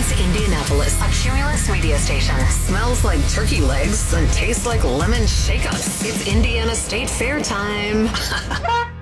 represents Indianapolis, a Cumulus media station. Smells like turkey legs and tastes like lemon shake-ups. It's Indiana State Fair time.